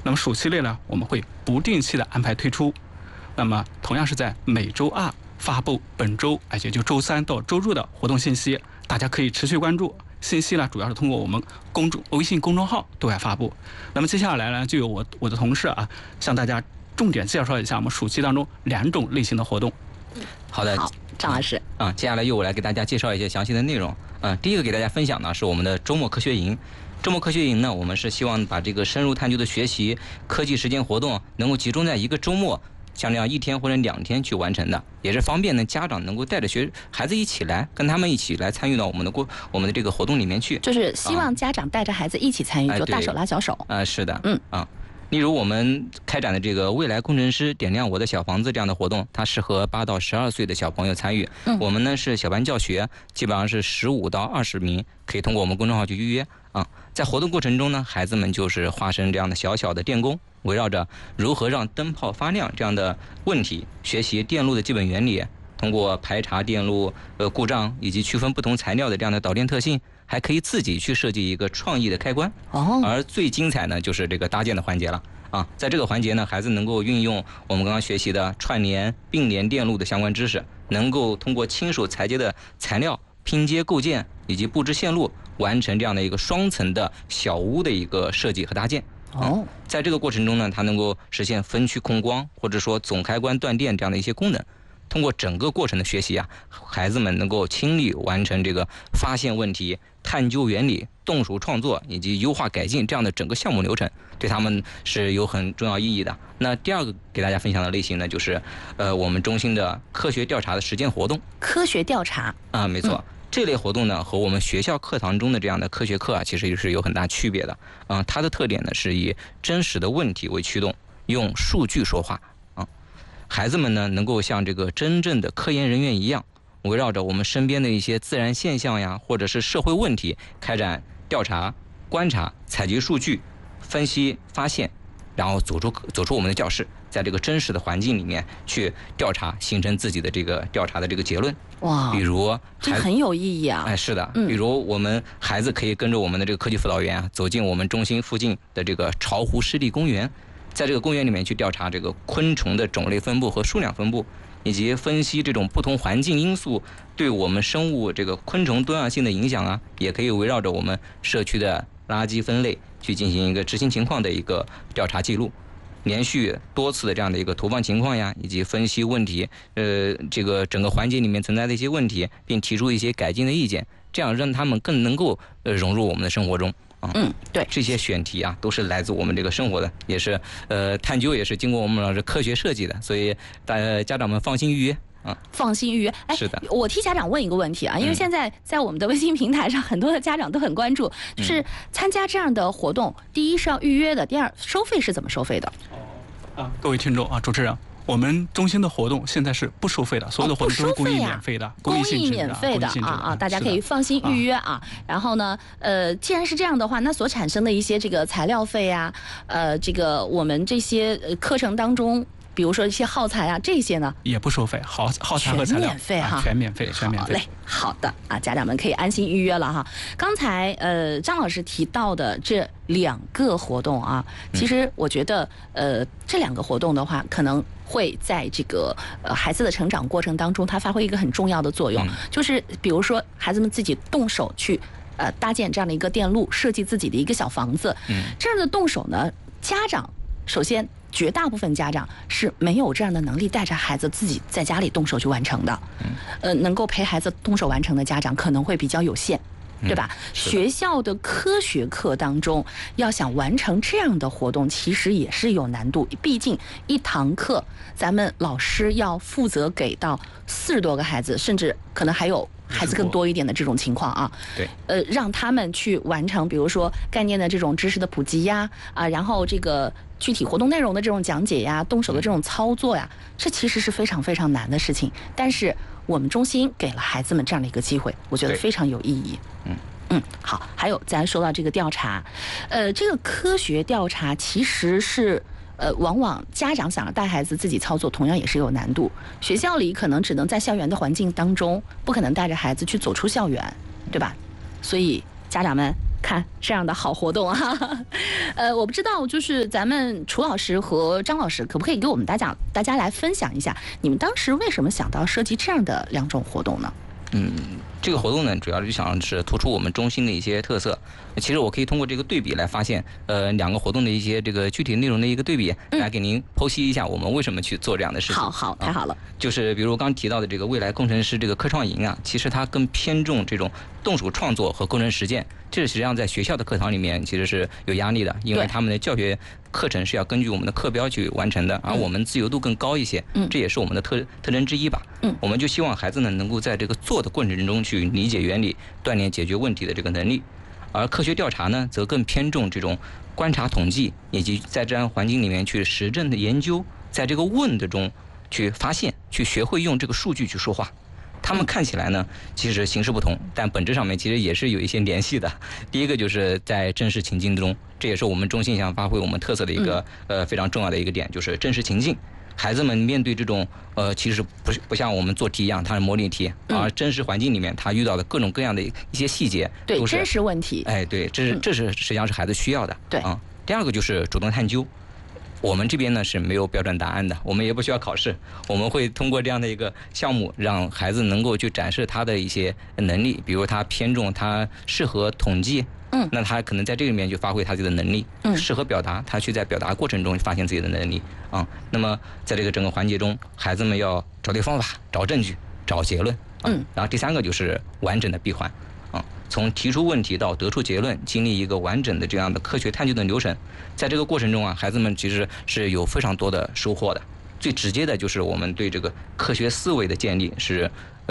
那么暑期类呢，我们会不定期的安排推出，那么同样是在每周2发布本周，也就周3到周日的活动信息，大家可以持续关注。信息呢，主要是通过我们微信公众号对外发布。那么接下来呢，就由我的同事向大家重点介绍一下我们暑期当中2种类型的活动。 好的， 好，张老师。 接下来由我来给大家介绍一些详细的内容。第一个给大家分享呢是我们的周末科学营。周末科学营呢，我们是希望把这个深入探究的学习、科技实践活动能够集中在一个周末，像这样1天或者2天去完成的，也是方便呢家长能够带着孩子一起来，跟他们一起来参与到我们的这个活动里面去。 就是希望家长带着孩子一起参与，就大手拉小手。 是的，例如我们开展的这个未来工程师点亮我的小房子这样的活动，它适合8到12岁的小朋友参与。我们呢是小班教学，基本上是15到20名，可以通过我们公众号去预约。在活动过程中呢，孩子们就是化身这样的小小的电工，围绕着如何让灯泡发亮这样的问题，学习电路的基本原理，通过排查电路故障以及区分不同材料的这样的导电特性，还可以自己去设计一个创意的开关。而最精彩呢，就是这个搭建的环节了。在这个环节呢，孩子能够运用我们刚刚学习的串联、并联电路的相关知识，能够通过亲手裁接的材料拼接构建以及布置线路，完成这样的一个双层的小屋的一个设计和搭建。在这个过程中呢，它能够实现分区控光或者说总开关断电这样的一些功能。通过整个过程的学习孩子们能够亲力完成这个发现问题、探究原理、动手创作以及优化改进这样的整个项目流程，对他们是有很重要意义的。那第二个给大家分享的类型呢，就是我们中心的科学调查的实践活动。 科学调查没错。这类活动呢，和我们学校课堂中的这样的科学课其实是有很大区别的。它的特点呢是以真实的问题为驱动，用数据说话。孩子们呢能够像这个真正的科研人员一样，围绕着我们身边的一些自然现象呀，或者是社会问题，开展调查、观察、采集数据、分析发现，然后走出我们的教室，在这个真实的环境里面去调查，形成自己的这个调查的这个结论。比如这很有意义啊。 是的，比如我们孩子可以跟着我们的这个科技辅导员走进我们中心附近的这个巢湖湿地公园，在这个公园里面去调查这个昆虫的种类分布和数量分布，以及分析这种不同环境因素对我们生物这个昆虫多样性的影响也可以围绕着我们社区的垃圾分类去进行一个执行情况的一个调查记录，连续多次的这样的一个投放情况以及分析问题，这个整个环节里面存在的一些问题，并提出一些改进的意见，这样让他们更能够融入我们的生活中。 对， 这些选题都是来自我们这个生活的，也是探究也是经过我们老师科学设计的，所以家长们放心预约。 放心预约。 是的， 我替家长问一个问题因为现在在我们的微信平台上，很多的家长都很关注，就是参加这样的活动，第一是要预约的，第二收费是怎么收费的？ 各位听众主持人，我们中心的活动现在是不收费的，所有的活动都是公益免费的， 公益免费的大家可以放心预约然后呢，既然是这样的话，那所产生的一些这个材料费这个我们这些课程当中，比如说一些耗材这些呢也不收费，耗材和材料全免费，全免费。 好的家长们可以安心预约了刚才张老师提到的这2个活动其实我觉得这2个活动的话，可能会在这个孩子的成长过程当中，它发挥一个很重要的作用，就是比如说孩子们自己动手去搭建这样的一个电路，设计自己的一个小房子，这样的动手呢，家长首先绝大部分家长是没有这样的能力带着孩子自己在家里动手去完成的，能够陪孩子动手完成的家长可能会比较有限，对吧？学校的科学课当中，要想完成这样的活动，其实也是有难度。毕竟一堂课，咱们老师要负责给到40多个孩子，甚至可能还有孩子更多一点的这种情况对， 让他们去完成，比如说概念的这种知识的普及然后这个具体活动内容的这种讲解动手的这种操作这其实是非常非常难的事情。但是我们中心给了孩子们这样的一个机会，我觉得非常有意义。好，还有咱说到这个调查，这个科学调查其实是往往家长想要带孩子自己操作，同样也是有难度。学校里可能只能在校园的环境当中，不可能带着孩子去走出校园，对吧？所以家长们看这样的好活动啊！我不知道，就是咱们楚老师和张老师，可不可以给我们大家来分享一下，你们当时为什么想到设计这样的2种活动呢？ 这个活动呢，主要就想是突出我们中心的一些特色。其实我可以通过这个对比来发现，2个活动的一些这个具体内容的一个对比，来给您剖析一下我们为什么去做这样的事情。 好，太好了。 就是比如刚提到的这个未来工程师这个科创营啊，其实它更偏重这种动手创作和工程实践。这实际上在学校的课堂里面其实是有压力的，因为他们的教学课程是要根据我们的课标去完成的，而我们自由度更高一些，这也是我们的特征之一吧。我们就希望孩子呢能够在这个做的过程中去理解原理，锻炼解决问题的这个能力。而科学调查呢，则更偏重这种观察统计，以及在自然环境里面去实证的研究，在这个问的中去发现，去学会用这个数据去说话。他们看起来呢，其实形式不同，但本质上面其实也是有一些联系的。第一个就是在真实情境中，这也是我们中心想发挥我们特色的一个非常重要的一个点，就是真实情境。孩子们面对这种其实不像我们做题一样，它是模拟题，而真实环境里面他遇到的各种各样的一些细节， 对，真实问题。 哎，对，这是实际上是孩子需要的。 对啊。第二个就是主动探究。我们这边呢是没有标准答案的，我们也不需要考试，我们会通过这样的一个项目，让孩子能够去展示他的一些能力，比如他偏重，他适合统计，那他可能在这里面就发挥他自己的能力，适合表达，他去在表达过程中发现自己的能力啊。那么在这个整个环节中，孩子们要找对方法，找证据，找结论，然后第3个就是完整的闭环。从提出问题到得出结论，经历一个完整的这样的科学探究的流程，在这个过程中啊，孩子们其实是有非常多的收获的。最直接的就是我们对这个科学思维的建立是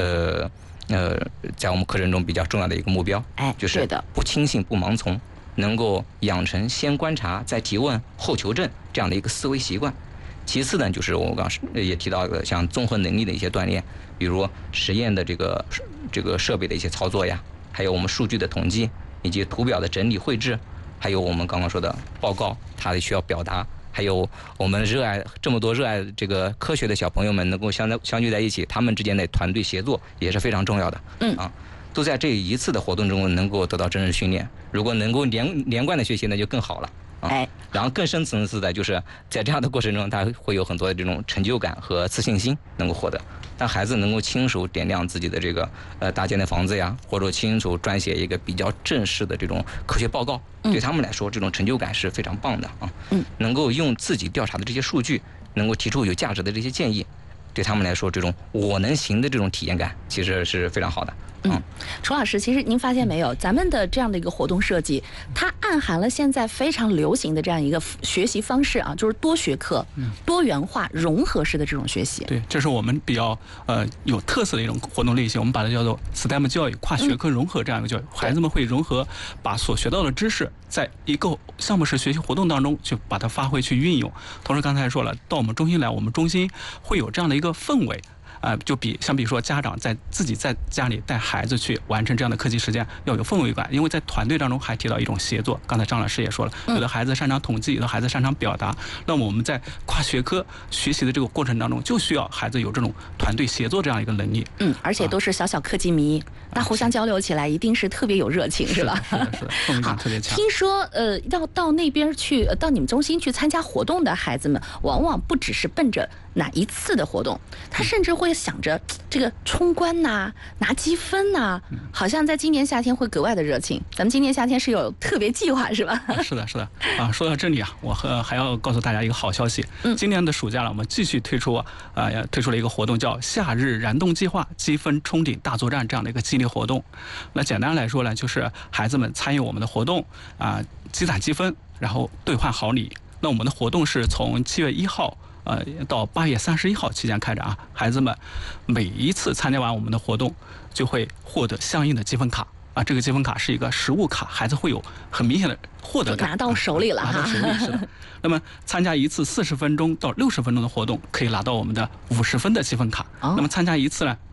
在我们课程中比较重要的一个目标，就是不轻信不盲从，能够养成先观察再提问后求证这样的一个思维习惯。其次呢，就是我刚也提到的像综合能力的一些锻炼，比如实验的这个设备的一些操作呀，还有我们数据的统计，以及图表的整理绘制，还有我们刚刚说的报告，它需要表达，还有我们这么多热爱这个科学的小朋友们能够相聚在一起，他们之间的团队协作也是非常重要的。都在这一次的活动中能够得到真实训练。如果能够连贯的学习，那就更好了。然后更深层次的就是在这样的过程中，他会有很多的这种成就感和自信心能够获得。让孩子能够亲手点亮自己的这个搭建的房子呀，或者亲手撰写一个比较正式的这种科学报告，对他们来说，这种成就感是非常棒的啊。能够用自己调查的这些数据，能够提出有价值的这些建议，对他们来说，这种我能行的这种体验感，其实是非常好的。 楚老师，其实您发现没有，咱们的这样的一个活动设计，它暗含了现在非常流行的这样一个学习方式啊，就是多学科、多元化、融合式的这种学习。 对，这是我们比较有特色的一种活动类型，我们把它叫做 STEM 教育，跨学科融合这样一个教育。孩子们会融合把所学到的知识，在一个项目式学习活动当中去把它发挥去运用。同时刚才说了，到我们中心来，我们中心会有这样的一个氛围。就相比说家长自己在家里带孩子去完成这样的科技实践要有氛围感，因为在团队当中还提到一种协作。刚才张老师也说了，有的孩子擅长统计，有的孩子擅长表达。那么我们在跨学科学习的这个过程当中，就需要孩子有这种团队协作这样一个能力。 而且都是小科技迷，那互相交流起来一定是特别有热情，是吧？ 是的，氛围感特别强。 听说要到那边去，到你们中心去参加活动的孩子们，往往不只是奔着哪一次的活动，他甚至会想着这个冲关呐、拿积分呐，好像在今年夏天会格外的热情。咱们今年夏天是有特别计划，是吧？ 是的啊。说到这里啊，我还要告诉大家一个好消息。今年的暑假了，我们继续推出了一个活动，叫夏日燃动计划积分冲顶大作战这样的一个激励活动。那简单来说呢，就是孩子们参与我们的活动积攒积分，然后兑换好礼。那我们的活动是从7月1号。到8月31号期间开展啊，孩子们每一次参加完我们的活动，就会获得相应的积分卡啊。这个积分卡是一个实物卡，孩子会有很明显的获得感， 拿到手里了拿到手里是的。那么参加一次40分钟到60分钟的活动，可以拿到我们的50分的积分卡。那么参加一次呢，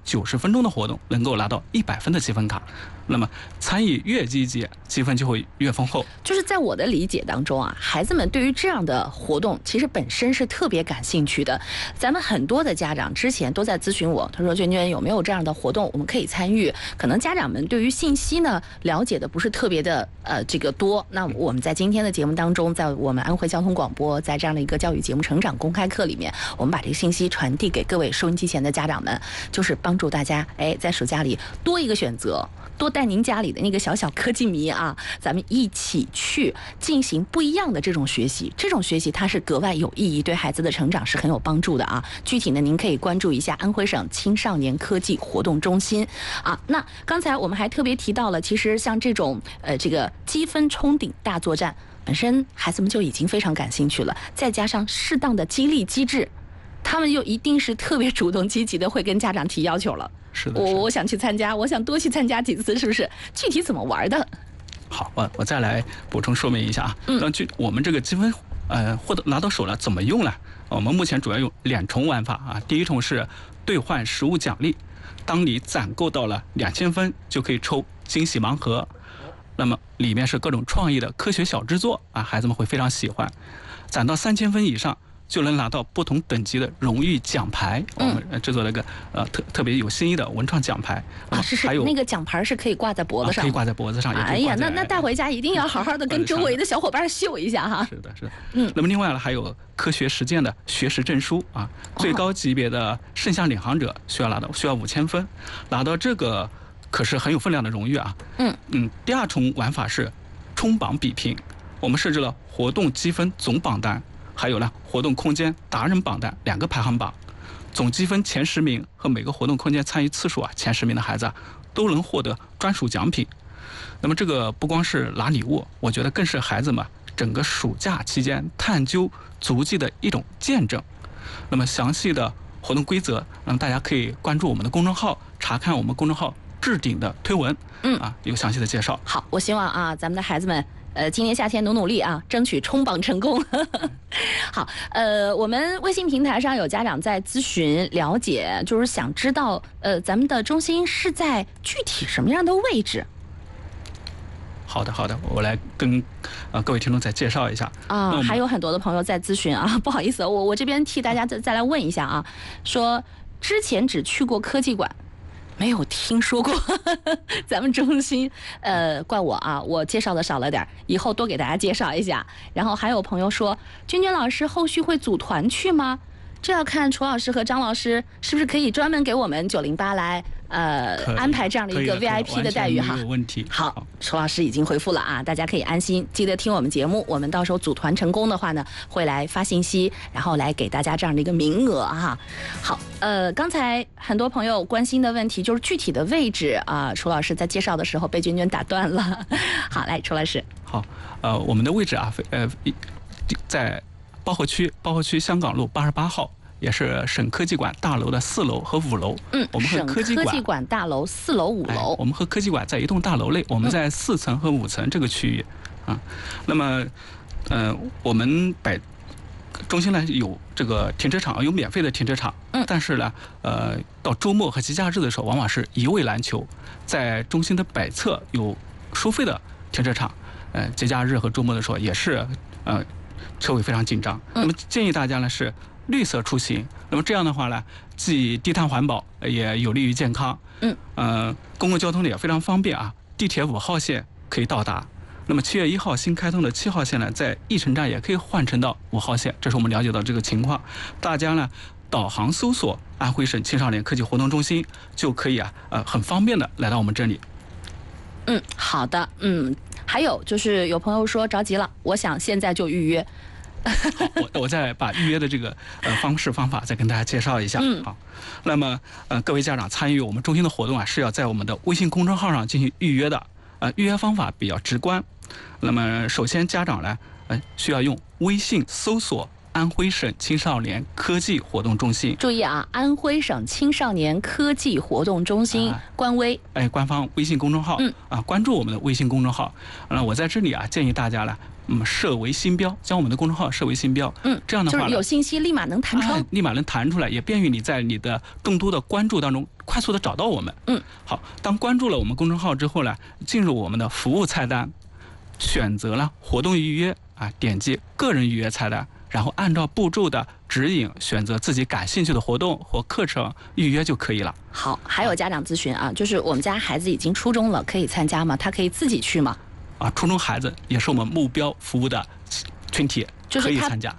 90分钟的活动，能够拿到100分的积分卡。那么参与越积极，积分就会越丰厚。 就是在我的理解当中啊，孩子们对于这样的活动其实本身是特别感兴趣的。咱们很多的家长之前都在咨询我，他说娟娟有没有这样的活动我们可以参与？可能家长们对于信息呢了解的不是特别的这个多。那我们在今天的节目当中，在我们安徽交通广播，在这样的一个教育节目成长公开课里面，我们把这个信息传递给各位收音机前的家长们，就是帮助大家在暑假里多一个选择，多带您家里的那个小小科技迷啊，咱们一起去进行不一样的这种学习。这种学习它是格外有意义，对孩子的成长是很有帮助的啊。具体呢，您可以关注一下安徽省青少年科技活动中心啊。那刚才我们还特别提到了，其实像这种这个积分冲顶大作战，本身孩子们就已经非常感兴趣了，再加上适当的激励机制，他们就一定是特别主动积极的，会跟家长提要求了。 是的， 我想去参加，我想多去参加几次，是不是？具体怎么玩的？ 好，我再来补充说明一下啊。我们这个积分获得拿到手了怎么用呢？我们目前主要用2重玩法啊。第一重是兑换实物奖励，当你攒够到了2000分，就可以抽惊喜盲盒。那么里面是各种创意的科学小制作啊，孩子们会非常喜欢。攒到3000分以上，就能拿到不同等级的荣誉奖牌。我们制作了一个特别有新意的文创奖牌啊，还有那个奖牌是可以挂在脖子上， 可以挂在脖子上。 哎呀，那带回家一定要好好的跟周围的小伙伴秀一下哈。 是的，是的。那么另外呢，还有科学实践的学识证书啊，最高级别的圣项领航者需要5000分，拿到这个可是很有分量的荣誉啊。第2重玩法是冲榜比拼，我们设置了活动积分总榜单，还有呢活动空间达人榜单2个排行榜，总积分前10名和每个活动空间参与次数前10名的孩子都能获得专属奖品。那么这个不光是拿礼物，我觉得更是孩子们整个暑假期间探究足迹的一种见证。那么详细的活动规则，那么大家可以关注我们的公众号，查看我们公众号置顶的推文，有详细的介绍。 好，我希望啊，咱们的孩子们今年夏天努力啊，争取冲榜成功。好，我们微信平台上有家长在咨询了解，就是想知道咱们的中心是在具体什么样的位置？ 好的，我来跟各位听众再介绍一下啊。还有很多的朋友在咨询啊，不好意思，我这边替大家再来问一下啊，说之前只去过科技馆，没有听说过咱们中心，怪我啊，我介绍的少了点，以后多给大家介绍一下。然后还有朋友说，娟娟老师后续会组团去吗？这要看楚老师和张老师是不是可以专门给我们908来安排这样的一个 VIP 的待遇哈。 没有问题。 好，楚老师已经回复了啊，大家可以安心，记得听我们节目，我们到时候组团成功的话呢，会来发信息，然后来给大家这样的一个名额哈。好，刚才很多朋友关心的问题就是具体的位置啊，楚老师在介绍的时候被娟娟打断了。好，来，楚老师。 好，我们的位置啊，在包河区香港路88号，也是省科技馆大楼的4楼和5楼。我们和科技馆大楼4楼、5楼。 我们和科技馆在一栋大楼内，我们在4层和5层这个区域啊。那么，我们中心呢有这个停车场，有免费的停车场。但是呢，到周末和节假日的时候，往往是一位难求。在中心的北侧有收费的停车场，节假日和周末的时候也是车位非常紧张。那么建议大家呢是绿色出行。那么这样的话呢，既低碳环保，也有利于健康。公共交通也非常方便啊。地铁5号线可以到达。那么7月1号新开通的7号线呢，在义城站也可以换乘到5号线。这是我们了解到这个情况。大家呢导航搜索安徽省青少年科技活动中心，就可以很方便的来到我们这里。 好的。还有就是有朋友说着急了，我想现在就预约。 好，我再把预约的这个方法再跟大家介绍一下。好，那么各位家长参与我们中心的活动啊，是要在我们的微信公众号上进行预约的。预约方法比较直观。那么首先家长呢，需要用微信搜索安徽省青少年科技活动中心。 注意啊，安徽省青少年科技活动中心官微， 官方微信公众号。关注我们的微信公众号。我在这里建议大家呢，设为星标，将我们的公众号设为星标。这样的话就是有信息立马能弹出来， 也便于你在你的众多的关注当中快速的找到我们。好，当关注了我们公众号之后呢，进入我们的服务菜单，选择了活动预约啊，点击个人预约菜单，然后按照步骤的指引选择自己感兴趣的活动或课程预约就可以了。 好，还有家长咨询啊，就是我们家孩子已经初中了，可以参加吗？他可以自己去吗？ 初中孩子也是我们目标服务的群体， 就是他可以参加。